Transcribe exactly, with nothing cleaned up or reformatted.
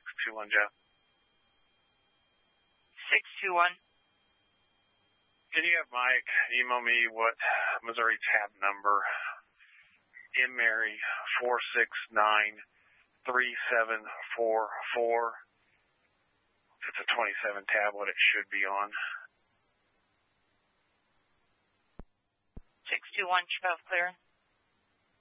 six two one, Jeff. six two one. Can you have Mike email me what Missouri tab number M Mary four six nine three seven four four? If it's a twenty-seven tab, what it should be on. six two one, twelve clear.